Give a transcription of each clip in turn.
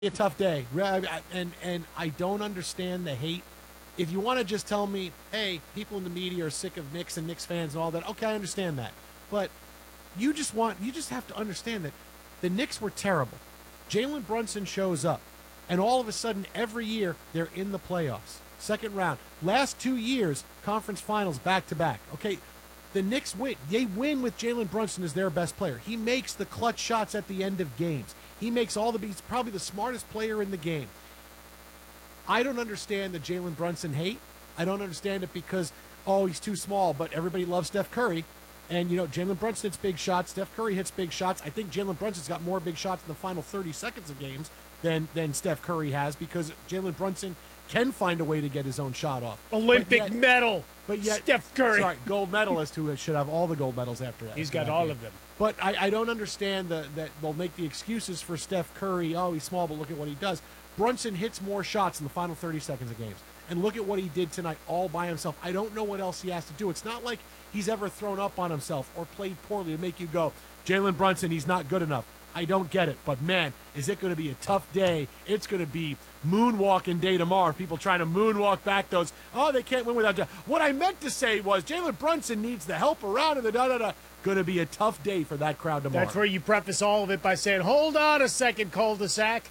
a tough day. And I don't understand the hate. If you want to just tell me, hey, people in the media are sick of Knicks and Knicks fans and all that, okay, I understand that. But you just have to understand that the Knicks were terrible. Jalen Brunson shows up, and all of a sudden, every year, they're in the playoffs. Second round. Last 2 years, conference finals back-to-back. Okay, the Knicks win. They win with Jalen Brunson as their best player. He makes the clutch shots at the end of games. He's probably the smartest player in the game. I don't understand the Jalen Brunson hate. I don't understand it because, he's too small, but everybody loves Steph Curry. And, Jalen Brunson hits big shots. Steph Curry hits big shots. I think Jalen Brunson's got more big shots in the final 30 seconds of games than Steph Curry has because Jalen Brunson can find a way to get his own shot off. Olympic medal. But yet, Steph Curry. Sorry, gold medalist who should have all the gold medals after that. He's got all of them. But I don't understand that they'll make the excuses for Steph Curry. Oh, he's small, but look at what he does. Brunson hits more shots in the final 30 seconds of games. And look at what he did tonight all by himself. I don't know what else he has to do. It's not like he's ever thrown up on himself or played poorly to make you go, Jalen Brunson, he's not good enough. I don't get it. But, man, is it going to be a tough day. It's going to be moonwalking day tomorrow. People trying to moonwalk back those, they can't win without. What I meant to say was Jalen Brunson needs the help around and the da-da-da. Going to be a tough day for that crowd tomorrow. That's where you preface all of it by saying, hold on a second, cul-de-sac.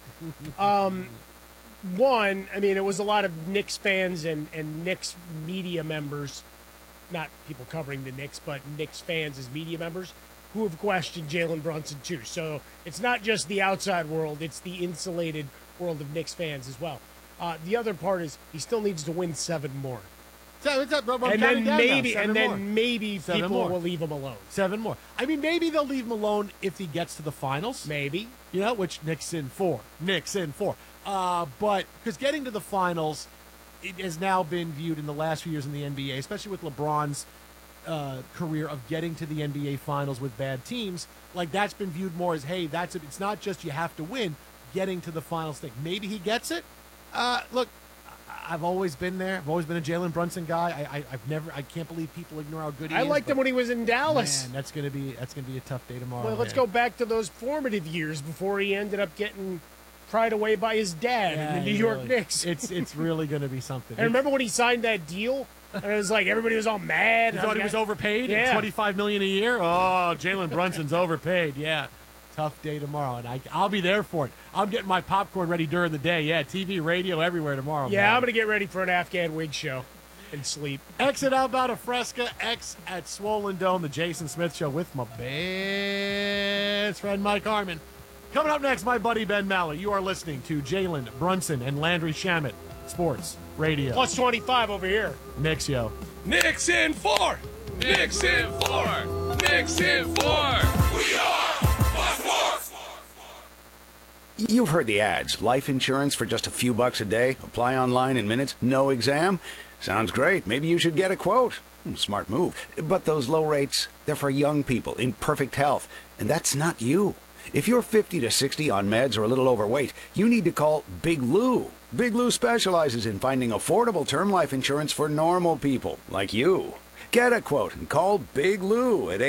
One, it was a lot of Knicks fans and Knicks media members, not people covering the Knicks, but Knicks fans as media members, who have questioned Jalen Brunson too. So it's not just the outside world, it's the insulated world of Knicks fans as well. The other part is he still needs to win 7 more. And then maybe people will leave him alone. 7 more. Maybe they'll leave him alone if he gets to the finals. Maybe. Which Knicks in 4. But because getting to the finals, it has now been viewed in the last few years in the NBA, especially with LeBron's career of getting to the NBA finals with bad teams, like that's been viewed more as, hey, it's not just you have to win, getting to the finals thing. Maybe he gets it. Look, I've always been there. I've always been a Jalen Brunson guy. I can't believe people ignore how good he is. I liked him when he was in Dallas. Man, that's gonna be a tough day tomorrow. Well, let's go back to those formative years before he ended up getting pried away by his dad in the New York Knicks. It's really gonna be something. And remember when he signed that deal? And it was like everybody was all mad. You thought he was overpaid? Yeah. $25 million a year? Oh, Jalen Brunson's overpaid. Yeah. Tough day tomorrow, and I'll be there for it. I'm getting my popcorn ready during the day. Yeah, TV, radio, everywhere tomorrow. Yeah, man. I'm going to get ready for an Afghan wig show and sleep. X at Alberta Fresca, X at Swollen Dome, the Jason Smith Show with my best friend Mike Harmon. Coming up next, my buddy Ben Malley. You are listening to Jalen Brunson and Landry Shamet, Sports Radio. Plus 25 over here. Knicks, yo. Knicks in 4. Knicks in 4. Knicks in 4. We are Sports. You've heard the ads. Life insurance for just a few bucks a day. Apply online in minutes. No exam. Sounds great. Maybe you should get a quote. Smart move. But those low rates, they're for young people in perfect health. And that's not you. If you're 50 to 60 on meds or a little overweight, you need to call Big Lou. Big Lou specializes in finding affordable term life insurance for normal people like you. Get a quote and call Big Lou at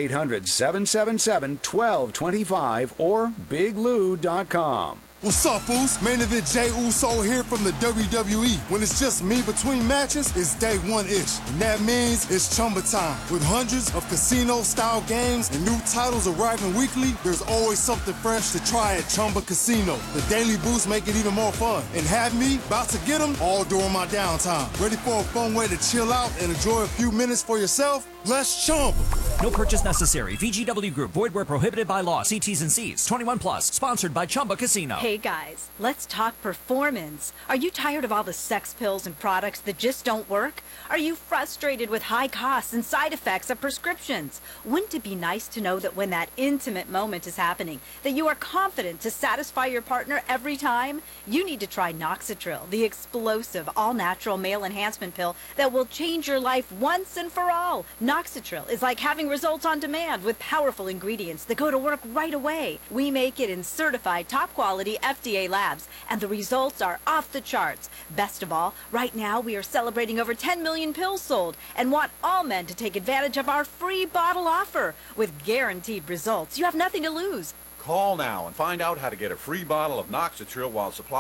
800-777-1225 or biglou.com. What's up, fools? Main event Jey Uso here from the WWE. When it's just me between matches, it's day one-ish. And that means it's Chumba time. With hundreds of casino-style games and new titles arriving weekly, there's always something fresh to try at Chumba Casino. The daily boosts make it even more fun. And have me about to get them all during my downtime. Ready for a fun way to chill out and enjoy a few minutes for yourself? Let's Chumba. No purchase necessary. VGW Group. Void where prohibited by law. See T's and C's. 21 plus. Sponsored by Chumba Casino. Hey guys, let's talk performance. Are you tired of all the sex pills and products that just don't work? Are you frustrated with high costs and side effects of prescriptions? Wouldn't it be nice to know that when that intimate moment is happening, that you are confident to satisfy your partner every time? You need to try Noxitril, the explosive, all-natural male enhancement pill that will change your life once and for all. Noxitril is like having results on demand with powerful ingredients that go to work right away. We make it in certified top-quality FDA labs, and the results are off the charts. Best of all, right now we are celebrating over 10 million pills sold and want all men to take advantage of our free bottle offer. With guaranteed results, you have nothing to lose. Call now and find out how to get a free bottle of Noxatril while supplies